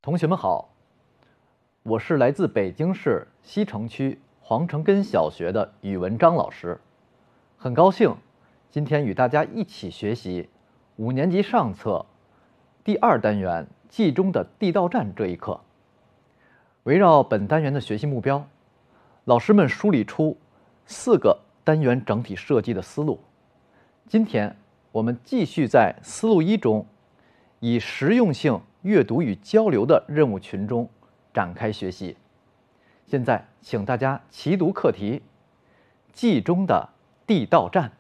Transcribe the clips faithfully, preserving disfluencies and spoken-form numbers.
同学们好，我是来自北京市西城区黄城根小学的语文张老师，很高兴今天与大家一起学习五年级上册第二单元冀中的地道战这一课。围绕本单元的学习目标，老师们梳理出四个单元整体设计的思路。今天我们继续在思路一中，以实用性阅读与交流的任务群中展开学习。现在请大家齐读课题：冀中的地道战。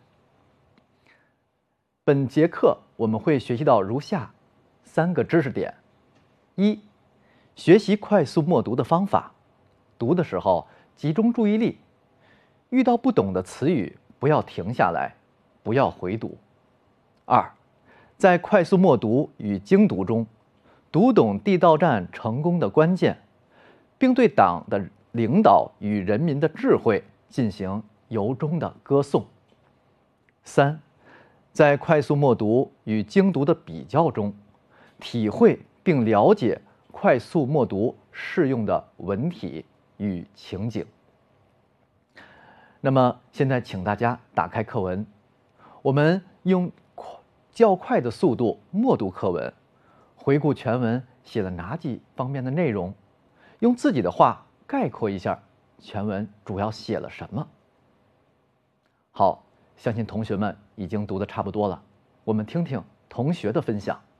本节课我们会学习到如下三个知识点：一、学习快速默读的方法，读的时候集中注意力，遇到不懂的词语不要停下来，不要回读。二、在快速默读与精读中，读懂地道战成功的关键，并对党的领导与人民的智慧进行由衷的歌颂。三、在快速默读与精读的比较中，体会并了解快速默读适用的文体与情景。那么现在请大家打开课文，我们用较快的速度默读课文，回顾全文写了哪几方面的内容，用自己的话概括一下全文主要写了什么。好，相信同学们已经读得差不多了，我们听听同学的分享。